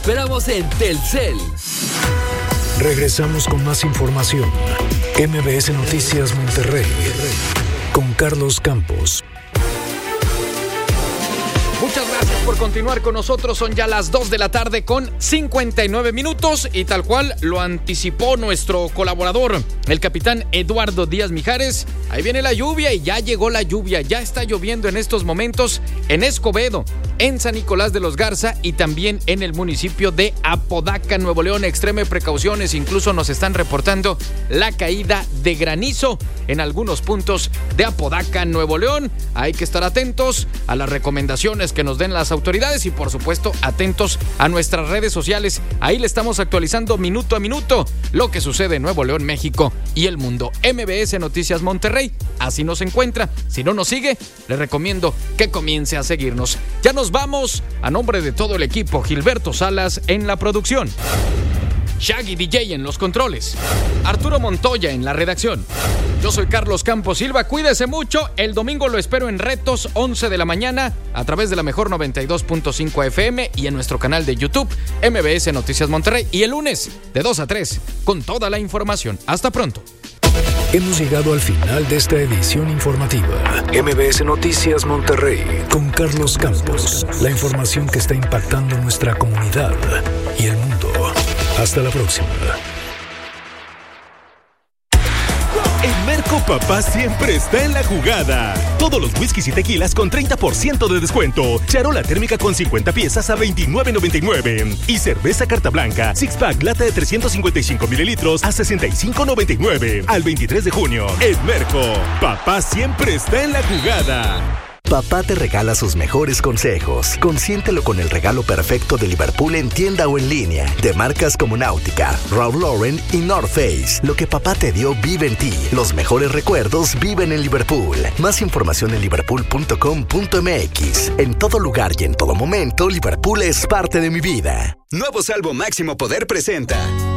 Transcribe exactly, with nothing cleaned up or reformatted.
esperamos en Telcel. Regresamos con más información. M B S Noticias Monterrey con Carlos Campos. Muchas gracias por continuar con nosotros. Son ya las dos de la tarde con cincuenta y nueve minutos y tal cual lo anticipó nuestro colaborador, el capitán Eduardo Díaz Mijares. Ahí viene la lluvia y ya llegó la lluvia. Ya está lloviendo en estos momentos en Escobedo, en San Nicolás de los Garza y también en el municipio de Apodaca, Nuevo León. Extreme precauciones, incluso nos están reportando la caída de granizo en algunos puntos de Apodaca, Nuevo León. Hay que estar atentos a las recomendaciones que nos den las autoridades y por supuesto atentos a nuestras redes sociales. Ahí le estamos actualizando minuto a minuto lo que sucede en Nuevo León, México y el mundo. M B S Noticias Monterrey, así nos encuentra. Si no nos sigue, le recomiendo que comience a seguirnos. Ya nos vamos. A nombre de todo el equipo, Gilberto Salas en la producción, Shaggy D J en los controles, Arturo Montoya en la redacción. Yo soy Carlos Campos Silva, cuídese mucho. El domingo lo espero en Retos, once de la mañana, a través de la mejor noventa y dos punto cinco F M y en nuestro canal de YouTube, M B S Noticias Monterrey. Y el lunes, de dos a tres, con toda la información. Hasta pronto. Hemos llegado al final de esta edición informativa. M B S Noticias Monterrey con Carlos Campos. La información que está impactando nuestra comunidad y el mundo. Hasta la próxima. En Merco Papá siempre está en la jugada. Todos los whiskies y tequilas con treinta por ciento de descuento. Charola térmica con cincuenta piezas a veintinueve noventa y nueve. Y cerveza Carta Blanca, six pack lata de trescientos cincuenta y cinco mililitros a sesenta y cinco noventa y nueve. Al veintitrés de junio. En Merco, Papá siempre está en la jugada. Papá te regala sus mejores consejos. Consiéntelo con el regalo perfecto de Liverpool en tienda o en línea. De marcas como Náutica, Ralph Lauren y North Face. Lo que papá te dio vive en ti. Los mejores recuerdos viven en Liverpool. Más información en liverpool punto com punto m x. En todo lugar y en todo momento, Liverpool es parte de mi vida. Nuevo Salvo Máximo Poder presenta